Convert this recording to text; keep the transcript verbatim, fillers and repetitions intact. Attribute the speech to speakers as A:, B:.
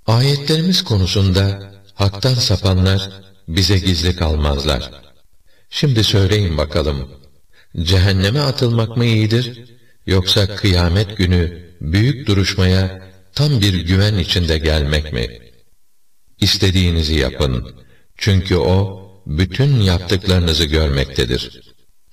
A: Ayetlerimiz konusunda haktan sapanlar bize gizli kalmazlar. Şimdi söyleyin bakalım, cehenneme atılmak mı iyidir, yoksa kıyamet günü büyük duruşmaya tam bir güven içinde gelmek mi? İstediğinizi yapın, çünkü O bütün yaptıklarınızı görmektedir.